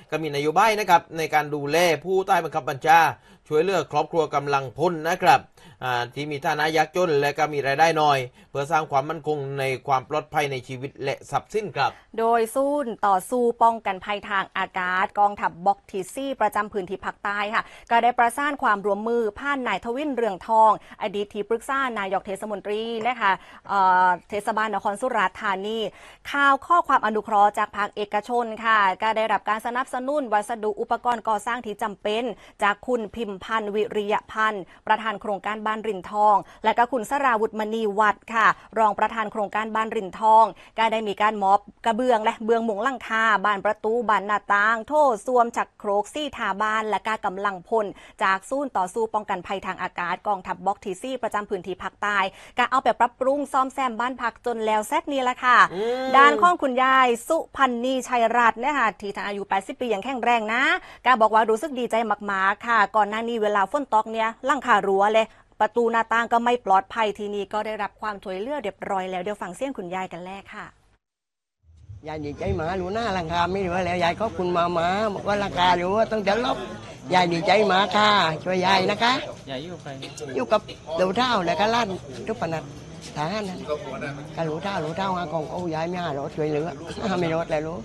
ก็มีนโยบายนะครับในการดูแลผู้ใต้บังคับบัญชาช่วยเหลือครอบครัวกำลังพลนะครับที่มีฐานะยากจนและก็มีรายได้น้อยเพื่อสร้างความมั่นคงในความปลอดภัยในชีวิตและทรัพย์สินครับโดยศูนย์ต่อสู้ป้องกันภัยทางอากาศกองทัพบกที่ 4ประจำพื้นที่ภาคใต้ค่ะก็ได้ประสานความร่วมมือผ่านนายทวินเรืองทองอดีตที่ปรึกษานายกเทศมนตรีนะคะเทศบาลนครสุราษฎร์ธานีข่าวข้อความอนุเคราะห์จากภาคเอกชนค่ะก็ได้รับการสนับสนุนวัสดุอุปกรณ์ก่อสร้างที่จำเป็นจากคุณพิมพันธ์วิริยพันธ์ประธานโครงการบ้านรินทองและก็คุณสราวุฒิมณีวัฒน์ค่ะรองประธานโครงการบ้านรินทองก็ได้มีการมอบกระเบื้องและเบื้องมุงหลังคาบานประตูบานหน้าต่างโถส้วมฉักโครกซี่ทาบ้านและก็กำลังพลจากศูนย์ต่อสู้ป้องกันภัยทางอากาศกองทัพบกที่ 4ประจำพื้นที่ภาคใต้ก็เอาไปปรับปรุงซ่อมแซมบ้านพักจนแล้วเสร็จนี่แหละค่ะด้านของคุณยายสุพันนีชัยรัตน์นะคะที่อายุ80 ปีอย่างแข็งแรงนะก็บอกว่ารู้สึกดีใจมากๆค่ะก่อนหน้านี้เวลาฝนตกเนี่ยหลังคารั้วเลยประตูหน้าต่างก็ไม่ปลอดภัยทีนี้ก็ได้รับความช่วยเหลือเรียบร้อยแล้วเดี๋ยวฟังเสียงคุณยายกันแรกค่ะยายดีใจหมาหนูหน้าลังคาไม่เหลือแล้วยายขอบคุณมาบอกว่าราคาหรือว่าต้องจะลบยายดีใจหมาค่ะช่วยยายนะคะยายอยู่ใครอยู่กับหลูเท่าและก็ล้านทุกปนัดฐานนั้นกับหลูเท่าหาของโอ้ยายไม่หารถช่วยเหลือไม่รถแล้วรู้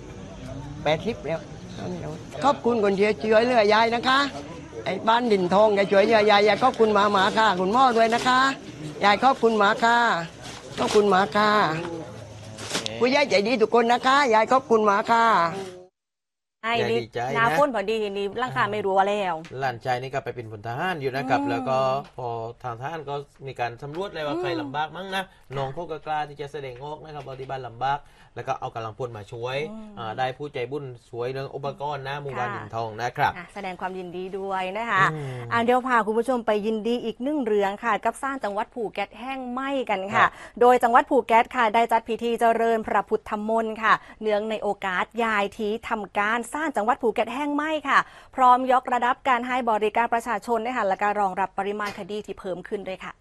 80แล้วไม่รถขอบคุณคนเดียวช่วยเหลือยายนะคะไอ้บ้านดินทองยายช่วยยายขอบคุณหมาค่ะคุณหม้อด้วยนะคะยายขอบคุณหมาค่ะขอบคุณหมาค่ะผู้ใหญ่ใจดีทุกคนนะคะยายขอบคุณหมาค่ะไอ้นี่นาพ้นพอดีนี่ร่างกายไม่รู้ว่าแล้วหลานชายนี่ก็ไปเป็นพลทหารอยู่นะครับแล้วก็พอทางทหารก็มีการสำรวจเลยว่าใครลำบากมั้งนะน้องเขาก็กล้าที่จะแสดงออกนะครับบริบาลลำบากแล้วก็เอากำลังพลมาช่วยได้ผู้ใจบุญช่วยเรื่องอุปกรณ์นะหมู่บ้านดินทองนะครับแสดงความยินดีด้วยนะคะเดี๋ยวพาคุณผู้ชมไปยินดีอีก1เรื่องค่ะกับสร้างจังหวัดภูเก็ตแห้งไหม้กันค่ะโดยจังหวัดภูเก็ตค่ะได้จัดพิธีเจริญพระพุทธมนต์ค่ะเนื่องในโอกาสยายทีทำการสร้างจังหวัดภูเก็ตแห้งไหม้ค่ะพร้อมยกระดับการให้บริการประชาชนนะคะและการรองรับปริมาณคดีที่เพิ่มขึ้นด้วยค่ะ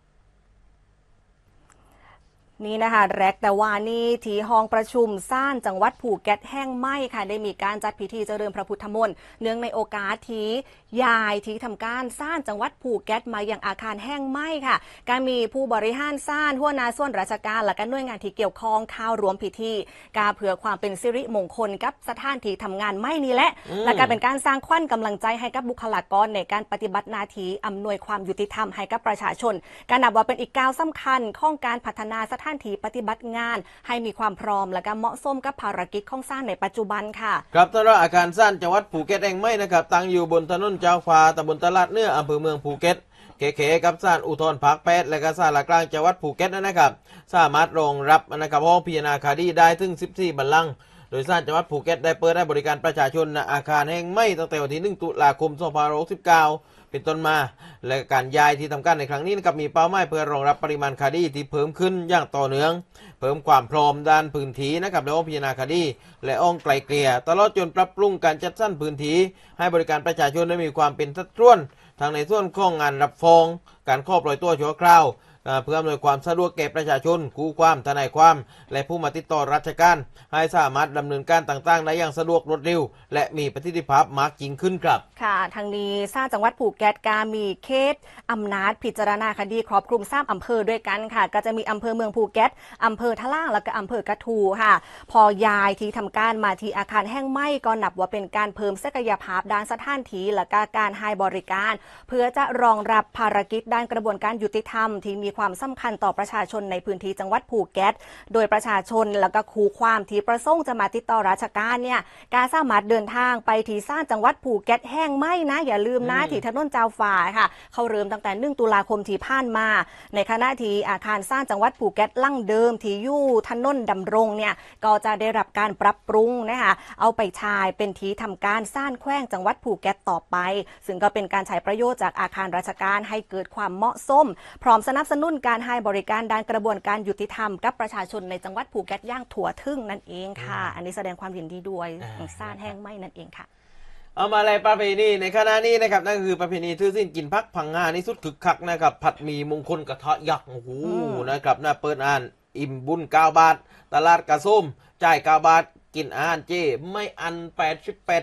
นี่นะคะแรกแต่ว่านี่ที่ห้องประชุมซ่านจังหวัดภูเก็ตแห้งไหม้ค่ะได้มีการจัดพิธีเจริญพระพุทธมนต์เนื่องในโอกาสที่ยายที่ทำการซ่านจังหวัดภูเก็ตมาอย่างอาคารแห้งไหม้ค่ะก็มีผู้บริหารซ่านหัวหน้าส่วนราชการและก็หน่วยงานที่เกี่ยวข้องเข้ารวมพิธีการเพื่อความเป็นสิริมงคลกับสถานที่ทำงานไหม้นี้และก็เป็นการสร้างขวัญกำลังใจให้กับบุคลากรในการปฏิบัติหน้าที่อำนวยความยุติธรรมให้กับประชาชนการนับว่าเป็นอีกก้าวสำคัญของการพัฒนาสถานที่ปฏิบัติงานให้มีความพร้อมและก็เหมาะสมกับภารกิจของสร้างในปัจจุบันค่ะครับสำหรับอาคารสร้างจังหวัดภูเก็ตแห่งใหม่นะครับตั้งอยู่บนถนนเจ้าฟ้าตำบลตลาดเนื้ออำเภอเมืองภูเก็ตเก๋ๆกับศาลอุทธรณ์ภาค8และก็ศาลกลางจังหวัดภูเก็ตนะครับสามารถรองรับนะครับห้องพิจารณาคดีได้ถึง14บัลลังก์โดยศาลจังหวัดภูเก็ตได้เปิดให้บริการประชาชนณอาคารแห่งใหม่ตั้งแต่วันที่1ตุลาคม2569เป็นต้นมาและการย้ายที่ทำการในครั้งนี้นะครับมีเป้าหมายเพื่อรองรับปริมาณคดีที่เพิ่มขึ้นอย่างต่อเนื่องเพิ่มความพร้อมด้านพื้นที่นะครับในห้องพิจารณาคดีและห้องไกลเกลี่ยตลอดจนปรับปรุงการจัดสรรพื้นที่ให้บริการประชาชนได้มีความเป็นสัดส่วนทั้งในส่วนของงานรับฟ้องการข้อปล่อยตัวชั่วคราวเพื่ออำนวยความสะดวกแก่ประชาชนคู่ความทนายความและผู้มาติดต่อราชการให้สามารถดำเนินการต่างๆได้อย่างสะดวกรวดเร็วและมีประสิทธิภาพมากยิ่งขึ้นครับค่ะทางนี้ศาลจังหวัดภูเก็ตก็มีเขตอำนาจพิจารณาคดีครอบคลุม3อำเภอด้วยกันค่ะก็จะมีอำเภอเมืองภูเก็ตอำเภอทะล่างและก็อำเภอกระทูค่ะพอย้ายที่ทำการมาที่อาคารแห้งไหม้ก็นับว่าเป็นการเพิ่มศักยภาพด้านสถานที่และการให้บริการเพื่อจะรองรับภารกิจด้านกระบวนการยุติธรรมที่มีความสำคัญต่อประชาชนในพื้นที่จังหวัดภูเก็ตโดยประชาชนแล้วก็คู่ความที่ประสงค์จะมาติดต่อราชการเนี่ยการสามารถเดินทางไปที่ศาลจังหวัดภูเก็ตแห้งไหม้นะอย่าลืมนะที่ถนนเจ้าฟ้าค่ะเขาเริ่มตั้งแต่1ตุลาคมที่ผ่านมาในขณะที่อาคารศาลจังหวัดภูเก็ตลั่งเดิมที่อยู่ถนนดำรงเนี่ยก็จะได้รับการปรับปรุงนะคะเอาไปใช้เป็นที่ทำการศาลแขวงจังหวัดภูเก็ตต่อไปซึ่งก็เป็นการใช้ประโยชน์จากอาคารราชการให้เกิดความเหมาะสมพร้อมสนับสนุนการให้บริการด้านกระบวนการยุติธรรมกับประชาชนในจังหวัดภูเก็ตอย่างทั่วถึงนั่นเองค่ะอันนี้แสดงความยินดีด้วยสร้างแห้งไหม้นั่นเองค่ะเอามาอะไรประเพณีในคณะนี้นะครับนั่นคือประเพณีทื่อสิ้นกินพักพังงานี่สุดคึกคักนะครับผัดหมี่มงคลกระทะยักษ์โอ้โหนะครับน่าเปิดอ่านอิ่มบุญ9 บาทตลาดกระส้มจ่าย9 บาทกินอาหารเจไม่อัน88